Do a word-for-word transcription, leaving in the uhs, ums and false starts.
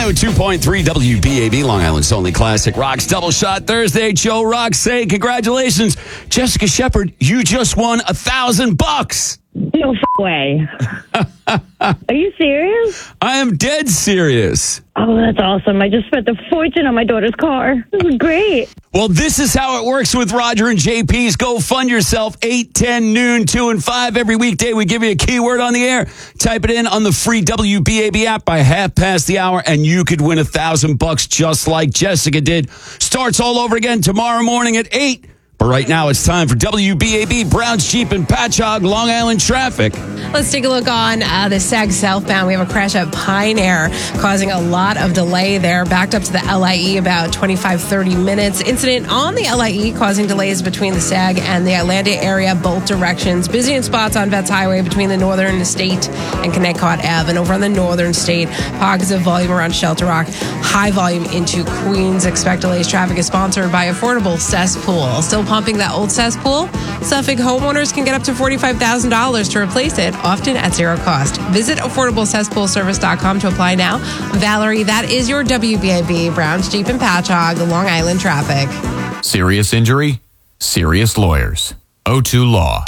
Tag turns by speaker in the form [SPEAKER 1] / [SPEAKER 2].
[SPEAKER 1] one oh two point three W B A B, Long Island's only classic rock's Double Shot Thursday. Joe Rock say congratulations. Jessica Shepard, you just won a thousand bucks.
[SPEAKER 2] No f- way. Are you serious?
[SPEAKER 1] I am dead serious.
[SPEAKER 2] Oh, that's awesome. I just spent a fortune on my daughter's car. This is great.
[SPEAKER 1] Well, this is how it works with Roger and J P's Go Fund Yourself, eight, ten, noon, two, and five. Every weekday, we give you a keyword on the air. Type it in on the free W B A B app by half past the hour, and you could win a thousand bucks just like Jessica did. Starts all over again tomorrow morning at eight. But right now, it's time for W B A B Browns Jeep and Patchogue Long Island traffic.
[SPEAKER 3] Let's take a look on uh, the Sag southbound. We have a crash at Pine Air, causing a lot of delay there. Backed up to the L I E about twenty-five, thirty minutes. Incident on the L I E causing delays between the Sag and the Atlanta area, both directions. Busy in spots on Vets Highway between the Northern State and Connecticut Ave. And over on the Northern State, pockets of volume around Shelter Rock. High volume into Queens. Expect delays. Traffic is sponsored by Affordable Cesspool. Still pumping that old cesspool? Suffolk homeowners can get up to forty-five thousand dollars to replace it, often at zero cost. Visit affordable cesspool service dot com to apply now. Valerie, that is your W B A B Browns Jeep and Patchogue Long Island traffic.
[SPEAKER 4] Serious injury? Serious lawyers. O two Law.